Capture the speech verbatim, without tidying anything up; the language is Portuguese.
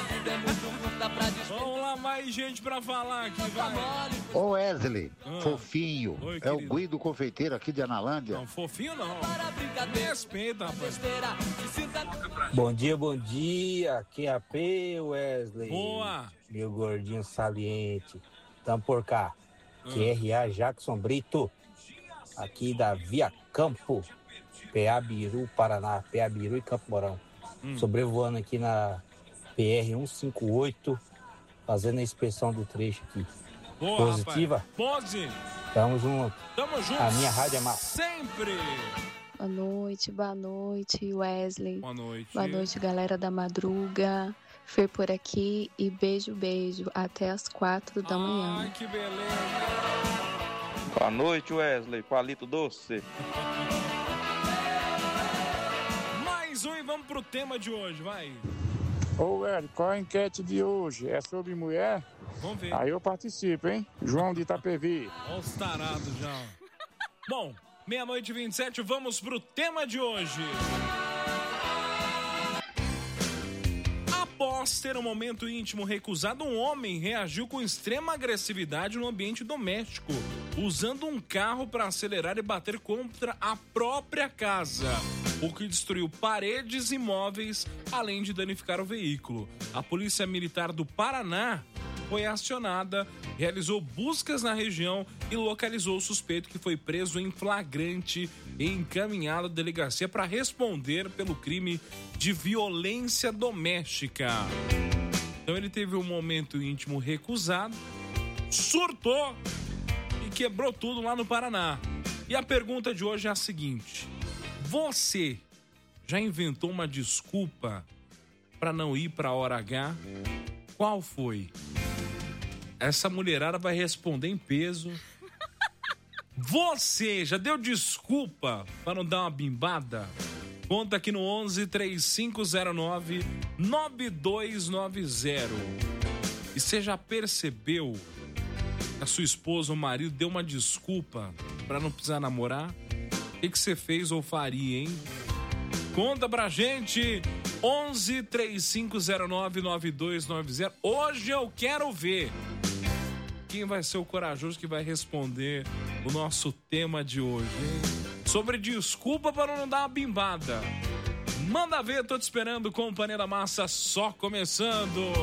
Vamos lá, mais gente pra falar aqui, vai. Ô Wesley, Ah. fofinho, Oi, é o querido. Guido Confeiteiro aqui de Analândia. Não, fofinho não. Respeita, rapaz. Bom dia, bom dia. Aqui é a P, Wesley. Boa. Meu gordinho saliente. Tamo por cá. Ah. Q R A Jackson Brito. Aqui da Via Campo. P A Biru, Paraná. P A Biru e Campo Mourão. Hum. Sobrevoando aqui na P R cento e cinquenta e oito. Fazendo a inspeção do trecho aqui. Boa, Positiva? rapaz. Pose. Tamo junto. Tamo junto. A minha rádio é massa. Sempre. Boa noite, boa noite, Wesley. Boa noite. Boa noite, galera da madruga. Fê por aqui e beijo, beijo. Até as quatro da manhã. Ai, que beleza. Boa noite, Wesley. Palito doce. Mais um e vamos pro tema de hoje, vai. Ô, Wesley, qual a enquete de hoje? É sobre mulher? Vamos ver. Aí eu participo, hein? João de Itapevi. Olha os tarados já. Bom, meia-noite e vinte e sete, vamos pro tema de hoje. Após ter um momento íntimo recusado, um homem reagiu com extrema agressividade no ambiente doméstico, usando um carro para acelerar e bater contra a própria casa, o que destruiu paredes e móveis, além de danificar o veículo. A Polícia Militar do Paraná foi acionada, realizou buscas na região e localizou o suspeito, que foi preso em flagrante e encaminhado à delegacia para responder pelo crime de violência doméstica. Então ele teve um momento íntimo recusado, surtou e quebrou tudo lá no Paraná. E a pergunta de hoje é a seguinte: você já inventou uma desculpa para não ir para a hora H? Qual foi? Essa mulherada vai responder em peso. Você já deu desculpa para não dar uma bimbada? Conta aqui no onze, três cinco zero nove, nove dois nove zero. E você já percebeu que a sua esposa ou marido deu uma desculpa para não precisar namorar? O que que você fez ou faria, hein? Conta pra gente. onze, três cinco zero nove, nove dois nove zero. Hoje eu quero ver quem vai ser o corajoso que vai responder o nosso tema de hoje, hein? Sobre desculpa para não dar uma bimbada. Manda ver, tô te esperando. Companhia da Massa só começando.